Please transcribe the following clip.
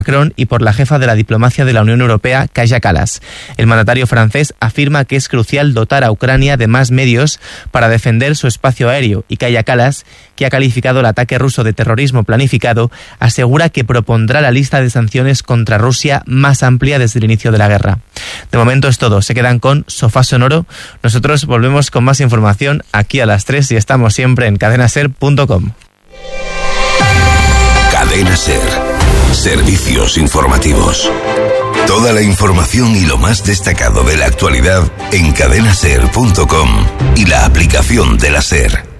Macron y por la jefa de la diplomacia de la Unión Europea, Kaja Kallas. El mandatario francés afirma que es crucial dotar a Ucrania de más medios para defender su espacio aéreo, y Kaja Kallas, que ha calificado el ataque ruso de terrorismo planificado, asegura que propondrá la lista de sanciones contra Rusia más amplia desde el inicio de la guerra. De momento es todo. Se quedan con Sofá Sonoro. Nosotros volvemos con más información aquí a las 3 y estamos siempre en cadenaser.com. Cadena Ser. Servicios informativos. Toda la información y lo más destacado de la actualidad en cadenaser.com y la aplicación de la SER.